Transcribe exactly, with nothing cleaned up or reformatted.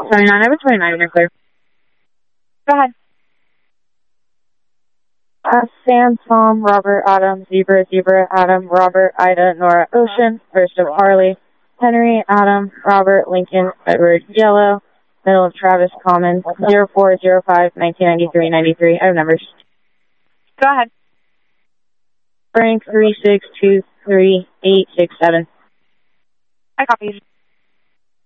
twenty-nine over twenty-nine, you're clear. Go ahead. Uh, Sam, Tom, Robert, Adam, Zebra, Zebra, Adam, Robert, Ida, Nora, Ocean, first of Harley, Henry, Adam, Robert, Lincoln, Edward, Yellow, middle of Travis, Common, zero four zero five nineteen ninety-three ninety-three. I have numbers. Go ahead. Frank, three six two three eight six seven. I copy.